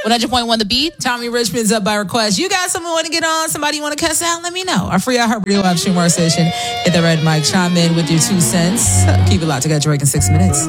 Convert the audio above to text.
100.1 The Beat. Tommy Richmond's Up by Request. You got someone want to get on? Somebody want to cuss out? Let me know. Our free iHeartRadio app, Stream Our Station. Hit the red mic. Chime in with your 2 cents. Keep it locked. I got Drake in 6 minutes.